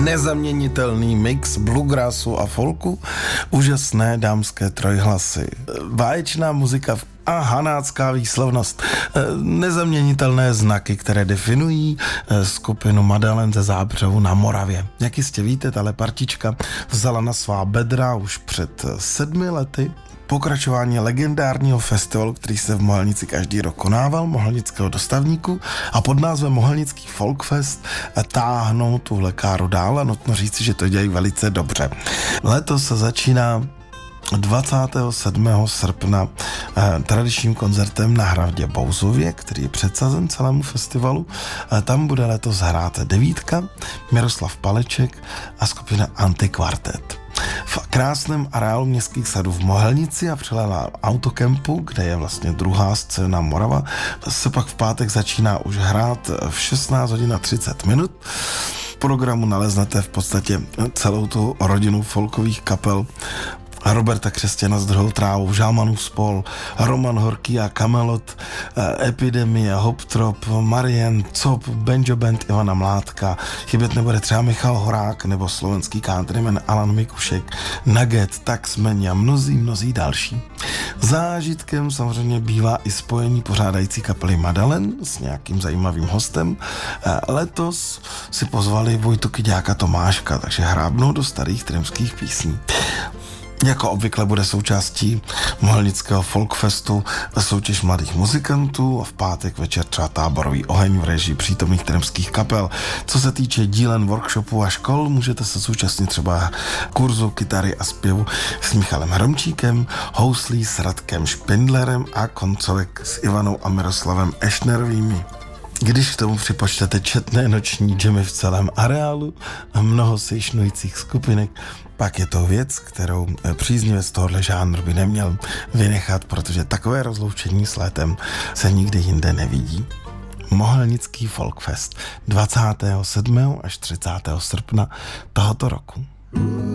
Nezaměnitelný mix bluegrassu a folku, úžasné dámské trojhlasy, báječná muzika a hanácká výslovnost. Nezaměnitelné znaky, které definují skupinu Madalen ze Zábřehu na Moravě. Jak jistě víte, tahle partička vzala na svá bedra už před 7 lety pokračování legendárního festivalu, který se v Mohelnici každý rok konával, Mohelnického dostavníku, a pod názvem Mohelnický Folkfest táhnou tuhle káru dál a nutno říci, že to dělají velice dobře. Letos se začíná 27. srpna tradičním koncertem na Hradě Bouzově, který je předsazen celému festivalu. Tam bude letos hrát Devítka, Miroslav Paleček a skupina Antikvartet. V krásném areálu Městských sadů v Mohelnici a přilehlá autokempu, kde je vlastně druhá scéna Morava, se pak v pátek začíná už hrát v 16 hodin a 30 minut. V programu naleznete v podstatě celou tu rodinu folkových kapel Roberta Křesťana s Druhou trávou, Žálmanův spol, Roman Horký a Kamelot, Epidemie, Hoptrop, Marien, Cop, Banjo Band Ivana Mládka, chybět nebude třeba Michal Horák nebo slovenský countryman Alan Mikušek, Nugget, Taxman a mnozí další. Zážitkem samozřejmě bývá i spojení pořádající kapely Madalen s nějakým zajímavým hostem. Letos si pozvali Vojtu Kyďáka Tomáška, takže hrábnou do starých tremských písní. Jako obvykle bude součástí Mohelnického folkfestu soutěž mladých muzikantů a v pátek večer třeba táborový oheň v režii přítomných tremských kapel. Co se týče dílen, workshopů a škol, můžete se zúčastnit třeba kurzu kytary a zpěvu s Michalem Hromčíkem, houslí s Radkem Špindlerem a koncovek s Ivanou a Miroslavem Ešnerovými. Když k tomu připočtete četné noční džemy v celém areálu a mnoho sejšnujících skupinek, pak je to věc, kterou příznivec tohohle žánru by neměl vynechat, protože takové rozloučení s létem se nikdy jinde nevidí. Mohelnický Folkfest 27. až 30. srpna tohoto roku.